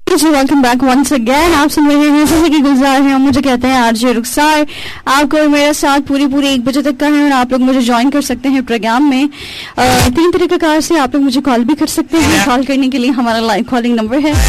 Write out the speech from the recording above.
जी welcome back once again. आप सुन रहे हैं जिंदगी गुलजार है, मुझे कहते हैं आरजे रुखसार। आपको मेरा साथ पूरी 1 बजे तक का है और आप लोग मुझे ज्वाइन कर सकते हैं प्रोग्राम में। 3 तरीके कार से आप लोग मुझे कॉल भी कर सकते हैं। कॉल करने के लिए हमारा लाइव कॉलिंग नंबर है